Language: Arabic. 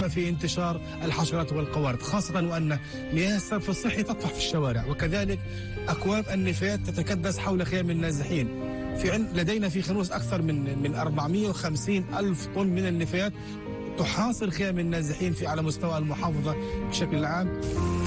السبب في انتشار الحشرات والقوارض، خاصة وأن مياه الصرف الصحي تطفح في الشوارع، وكذلك أكواب النفايات تتكدس حول خيام النازحين. لدينا في خنوس أكثر من 450 ألف طن من النفايات تحاصر خيام النازحين على مستوى المحافظة بشكل عام.